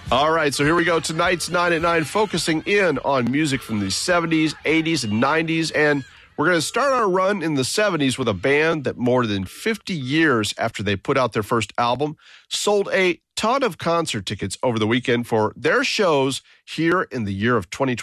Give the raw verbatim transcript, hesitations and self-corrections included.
All right, so here we go. Tonight's nine at nine, focusing in on music from the seventies, eighties, and nineties. And we're going to start our run in the seventies with a band that more than fifty years after they put out their first album, sold a ton of concert tickets over the weekend for their shows here in the year of twenty twenty.